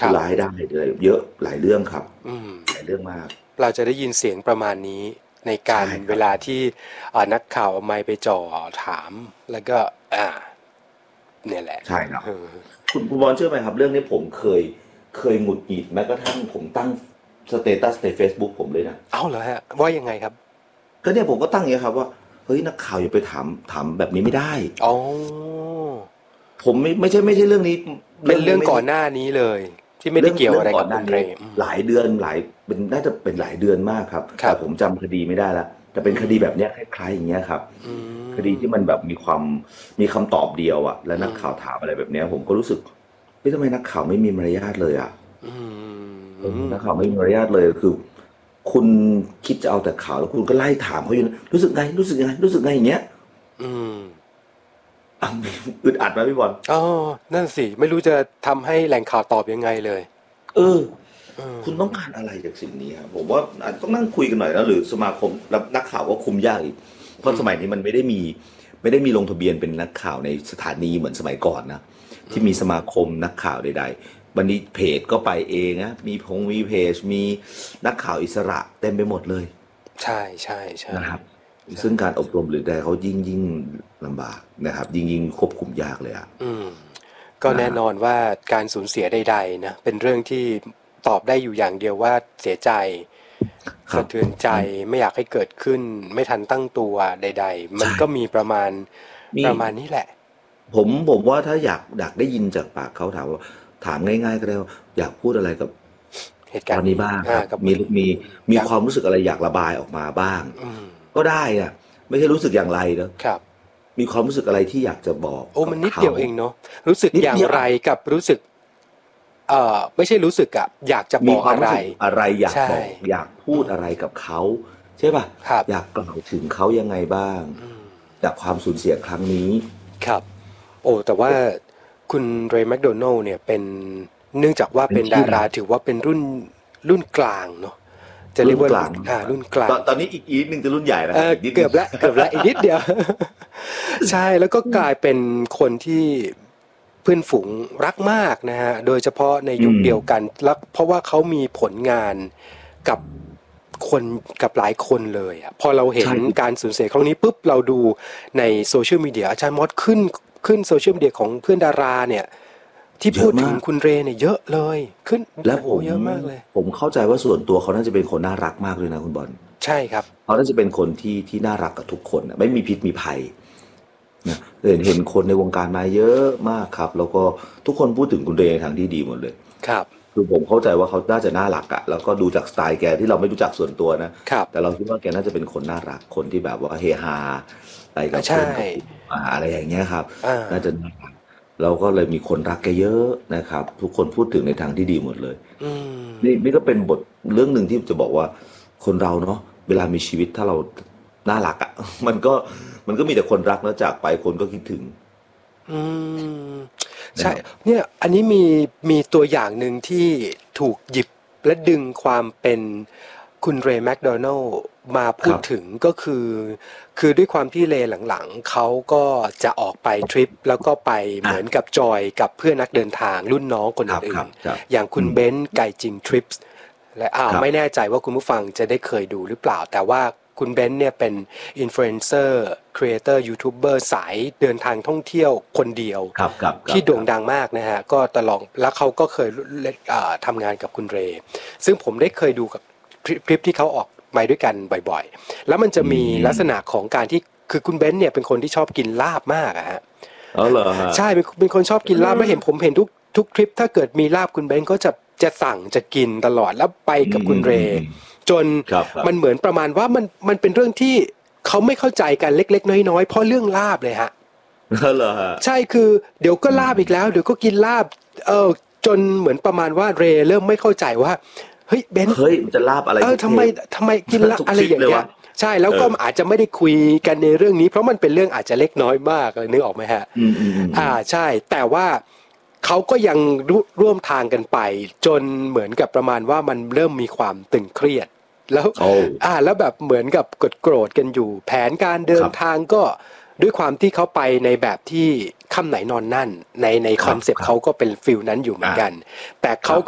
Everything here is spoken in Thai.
ผู้ร้ายได้เลยเยอะหลายเรื่องครับหลายเรื่องมากเราจะได้ยินเสียงประมาณนี้ในการเวลาที่นักข่าวเอาไมค์ไปจ่อถามแล้วก็เนี่ยแหละใช่ครับคุณบอลเชื่อไหมครับเรื่องนี้ผมเคยหงุดหงิดแม้กระทั่งผมตั้งสเตตัสใน Facebook ผมเลยนะเอ้าเหรอฮะว่ายังไงครับก็เนี่ยผมก็ตั้งอย่างนี้ครับว่าเฮ้ยนักข่าวอย่าไปถามแบบนี้ไม่ได้อ๋อผมไม่ใช่เรื่องนี้เป็นเรื่องก่อนหน้านี้เลยที่ไม่ได้เกี่ยวอะไรกับคุณเรย์หลายเดือนน่าจะเป็นหลายเดือนมากครับแต่ผมจำคดีไม่ได้ละแต่เป็นคดีแบบเนี้ยคล้ายๆอย่างเงี้ยครับคดีที่มันแบบมีคำตอบเดียวอ่ะแล้วนักข่าวถามอะไรแบบเนี้ยผมก็รู้สึกเฮ้ยทำไมนักข่าวไม่มีมารยาทเลยอ่ะนักข่าวไม่มีมารยาทเลยคือคุณคิดจะเอาแต่ข่าวแล้วคุณก็ไล่ถามเขาอยู่รู้สึกไงอย่างเงี้ยอึดอัดไหมพี่บอลอ๋อนั่นสิไม่รู้จะทำให้แหล่งข่าวตอบยังไงเลยคุณต้องการอะไรจากสิ่งนี้ครับผมว่าอาจต้องนั่งคุยกันหน่อยนะหรือสมาคมนักข่าวก็คุมยากอีกเพราะสมัยนี้มันไม่ได้มีลงทะเบียนเป็นนักข่าวในสถานีเหมือนสมัยก่อนนะที่มีสมาคมนักข่าวใดๆวันนี้เพจก็ไปเองนะมีเพจมีนักข่าวอิสระเต็มไปหมดเลยใช่ใช่ใช่นะครับซึ่งการอบรมหรือใดเขายิ่งลำบากนะครับยิ่งควบคุมยากเลยอ่ะก็แน่นอนว่าการสูญเสียใดๆนะเป็นเรื่องที่ตอบได้อยู่อย่างเดียวว่าเสียใจสะเทือนใจไม่อยากให้เกิดขึ้นไม่ทันตั้งตัวใดๆมันก็มีประมาณนี้แหละผมว่าถ้าอยากได้ยินจากปากเขาถามง่ายๆก็ได้ว่าอยากพูดอะไรกับเหตุการณ์นี้บ้างครับมีความรู้สึกอะไรอยากระบายออกมาบ้างก็ได้อ่ะไม่ใช่รู้สึกอย่างไรนะครับมีความรู้สึกอะไรที่อยากจะบอกมันนิดเดียวเองเนาะรู้สึกอย่างไรกับรู้สึกไม่ใช่รู้สึกอะอยากจะบอกอะไรอยากบอกอยากพูดอะไรกับเขาใช่ป่ะอยากกล่าวถึงเขายังไงบ้างจากความสูญเสียครั้งนี้ครับแต่ว่าคุณเรย์แมคโดนัลด์เนี่ยเป็นเนื่องจากว่าเป็นดาราถือว่าเป็นรุ่นกลางเนาะจะเรียกว่ารุ่นกลางตอนนี้อีกนึงจะรุ่นใหญ่แล้วเกือบแล้วอีกนิดเดียวใช่แล้วก็กลายเป็นคนที่เพื่อนฝูงรักมากนะฮะโดยเฉพาะในยุคเดียวกันแล้วเพราะว่าเขามีผลงานกับหลายคนเลยอ่ะพอเราเห็นการสูญเสียครั้งนี้ปุ๊บเราดูในโซเชียลมีเดียอาจารย์มอสขึ้นโซเชียลมีเดียของเพื่อนดาราเนี่ยที่พูดถึงคุณเรย์เนี่ยเยอะเลยขึ้นแล้วเยอะมากเลยผมเข้าใจว่าส่วนตัวเขาน่าจะเป็นคนน่ารักมากเลยนะคุณบอลใช่ครับเขาน่าจะเป็นคนที่น่ารักกับทุกคนไม่มีพิษมีภัยนะเห็นคนในวงการมาเยอะมากครับแล้วก็ทุกคนพูดถึงคุณเรย์ในทางที่ดีหมดเลยครับคือผมเข้าใจว่าเขาน่าจะน่ารักอะแล้วก็ดูจากสไตล์แกที่เราไม่รู้จักส่วนตัวนะแต่เราคิดว่าแกน่าจะเป็นคนน่ารักคนที่แบบว่าเฮฮาอะไรกับคนอะไรอย่างเงี้ยครับน่าจะน่ารักเราก็เลยมีคนรักแกเยอะนะครับทุกคนพูดถึงในทางที่ดีหมดเลยนี่ก็เป็นบทเรื่องหนึ่งที่จะบอกว่าคนเราเนาะเวลามีชีวิตถ้าเราน่ารักอะมันก็มีแต่คนรักแล้วจากไปคนก็คิดถึงใช่เนี่ยอันนี้มีตัวอย่างหนึ่งที่ถูกหยิบและดึงความเป็นคุณเรย์แมคโดนัลด์มาพูดถึงก็คือด้วยความที่เรย์หลังๆเขาก็จะออกไปทริปแล้วก็ไปเหมือนกับจอยกับเพื่อนนักเดินทางรุ่นน้องคนอื่นๆอย่างคุณเบนซ์ไก่จิงทริปส์และไม่แน่ใจว่าคุณผู้ฟังจะได้เคยดูหรือเปล่าแต่ว่าคุณเบนซ์เนี่ยเป็นอินฟลูเอนเซอร์ครีเอเตอร์ยูทูบเบอร์สายเดินทางท่องเที่ยวคนเดียวที่โด่งดังมากนะฮะก็ตลอดแล้วเขาก็เคยทำงานกับคุณเรย์ซึ่งผมได้เคยดูกับคลิปที่เขาออกมาด้วยกันบ่อยๆแล้วมันจะมีลักษณะของการที่คือคุณเบนซ์เนี่ยเป็นคนที่ชอบกินลาบมากอะฮะเหรอฮะใช่เป็นคนชอบกินลาบแล้วผมเห็นทุกคลิปถ้าเกิดมีลาบคุณเบนซ์ก็จะสั่งจะกินตลอดแล้วไปกับคุณเรย์จนมันเหมือนประมาณว่ามันเป็นเรื่องที่เขาไม่เข้าใจกันเล็กๆน้อยๆเพราะเรื่องลาบเลยฮะเหรอฮะใช่คือเดี๋ยวก็ลาบอีกแล้วเดี๋ยวก็กินลาบจนเหมือนประมาณว่าเรย์เริ่มไม่เข้าใจว่าเฮ้ยเบนซ์จะลาบอะไรทำไมกินลาบอะไรอย่างเงี้ยใช่แล้วก็อาจจะไม่ได้คุยกันในเรื่องนี้เพราะมันเป็นเรื่องอาจจะเล็กน้อยมากเลยนึกออกไหมฮะใช่แต่ว่าเขาก็ยังร่วมทางกันไปจนเหมือนกับประมาณว่ามันเริ่มมีความตึงเครียดแล้วแล้วแบบเหมือนกับโกรธกันอยู่แผนการเดินทางก็ด้วยความที่เขาไปในแบบที่ค่ำไหนนอนนั่นในคอนเซ็ปต์เขาก็เป็นฟิลนั้นอยู่เหมือนกันแต่เขา